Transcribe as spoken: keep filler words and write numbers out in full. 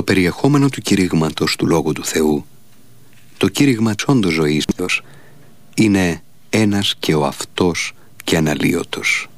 Το περιεχόμενο του κηρύγματος του Λόγου του Θεού, το κήρυγμα τσόντος ζωής, είναι ένας και ο αυτός και αναλύωτος.